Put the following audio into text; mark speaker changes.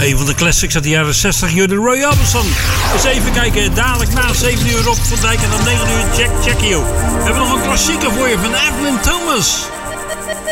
Speaker 1: Een van de classics uit de jaren 60, de Roy Orbison. Eens even kijken, dadelijk na 7 uur Rob van Dijk en dan 9 uur Jack Checkio. We hebben nog een klassieker voor je van Evelyn Thomas.